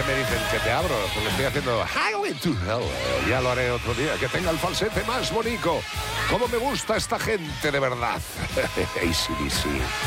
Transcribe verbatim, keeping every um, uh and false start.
me dicen que te abro, porque estoy haciendo Highway to Hell. Ya lo haré otro día, que tenga el falsete más bonito. Cómo me gusta esta gente de verdad. A C D C.